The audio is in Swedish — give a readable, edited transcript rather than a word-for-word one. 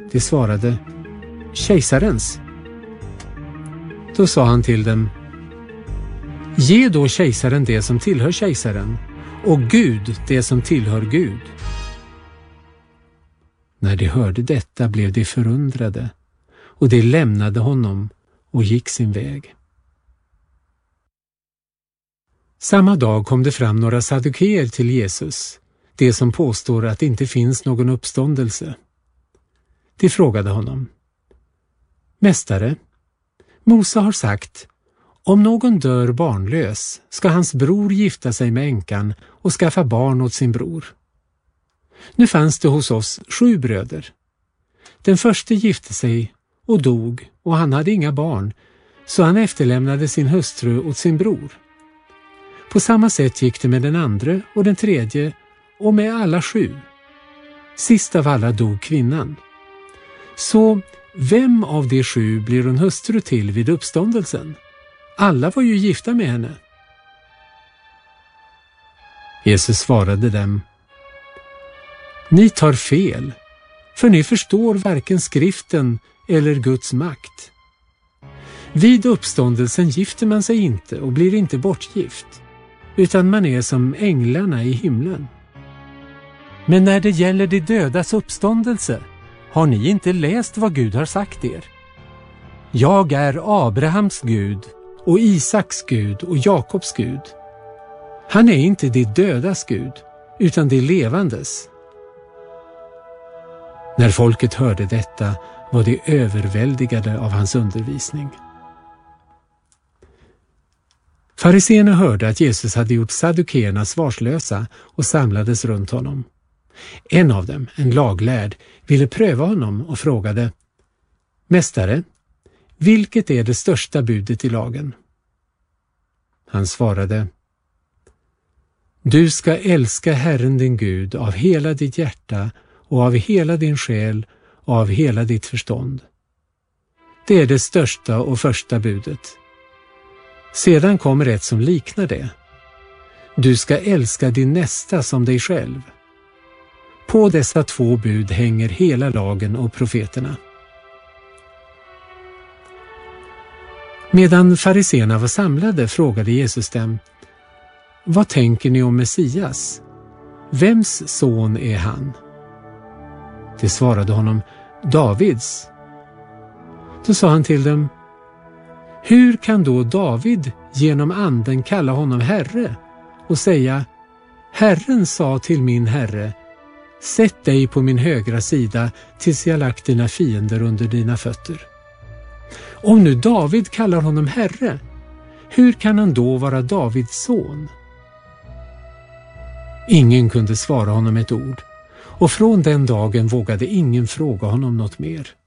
De svarade: kejsarens. Då sa han till dem: ge då kejsaren det som tillhör kejsaren, och Gud det som tillhör Gud. När de hörde detta blev de förundrade, och de lämnade honom och gick sin väg. Samma dag kom det fram några saddukeer till Jesus, de som påstår att det inte finns någon uppståndelse. De frågade honom: mästare, Mose har sagt, om någon dör barnlös ska hans bror gifta sig med änkan och skaffa barn åt sin bror. Nu fanns det hos oss 7 bröder. Den förste gifte sig och dog, och han hade inga barn, så han efterlämnade sin hustru åt sin bror. På samma sätt gick det med den andra och den tredje och med alla 7. Sist av alla dog kvinnan. Så vem av de 7 blir hon hustru till vid uppståndelsen? Alla var ju gifta med henne. Jesus svarade dem: ni tar fel, för ni förstår varken skriften eller Guds makt. Vid uppståndelsen gifter man sig inte och blir inte bortgift, utan man är som änglarna i himlen. Men när det gäller de dödas uppståndelse, har ni inte läst vad Gud har sagt er? Jag är Abrahams Gud och Isaks Gud och Jakobs Gud. Han är inte de dödas Gud, utan de levandes. När folket hörde detta var de överväldigade av hans undervisning. Fariséerna hörde att Jesus hade gjort saddukeerna svarslösa och samlades runt honom. En av dem, en laglärd, ville pröva honom och frågade: mästare, vilket är det största budet i lagen? Han svarade: du ska älska Herren din Gud av hela ditt hjärta och av hela din själ och av hela ditt förstånd. Det är det största och första budet. Sedan kommer ett som liknar det. Du ska älska din nästa som dig själv. På dessa 2 bud hänger hela lagen och profeterna. Medan fariséerna var samlade frågade Jesus dem: vad tänker ni om Messias? Vems son är han? De svarade honom: Davids. Då sa han till dem: hur kan då David genom anden kalla honom Herre och säga: Herren sa till min Herre, sätt dig på min högra sida tills jag lagt dina fiender under dina fötter. Om nu David kallar honom Herre, hur kan han då vara Davids son? Ingen kunde svara honom ett ord, och från den dagen vågade ingen fråga honom något mer.